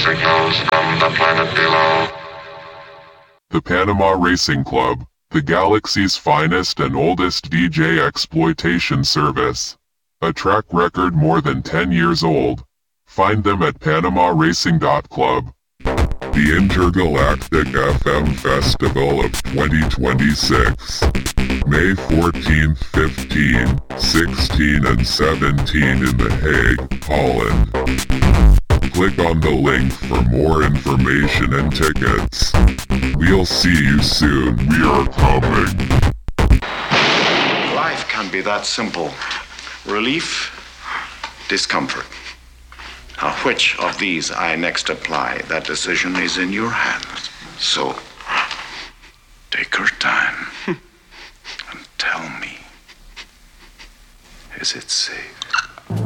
signals from the planet below. The Panama Racing Club, the galaxy's finest and oldest DJ exploitation service. A track record more than 10 years old. Find them at PanamaRacing.club. The Intergalactic FM Festival of 2026. May 14th, 15, 16 and 17 in The Hague, Holland. Click on the link for more information and tickets. We'll see you soon. We are coming. Life can be that simple. Relief, discomfort. Now, which of these I next apply, that decision is in your hands. So, take your time and tell me, is it safe?